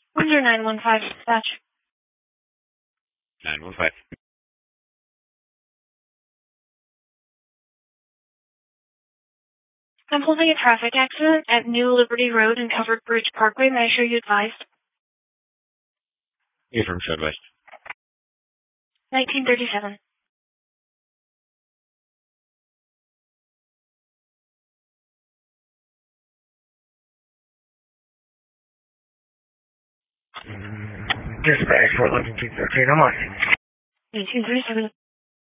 Under 915 dispatch. 915. I'm holding a traffic accident at New Liberty Road and Covered Bridge Parkway. May I show you advised? You're from Southwest. 1937. Dispatch 411-213, I'm on. 1937.